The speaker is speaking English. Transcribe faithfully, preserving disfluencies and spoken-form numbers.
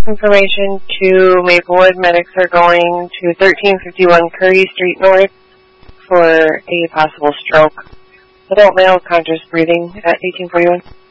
Information to Maplewood. Medics are going to thirteen fifty-one Curry Street North for a possible stroke. Adult male, conscious breathing at eighteen forty-one.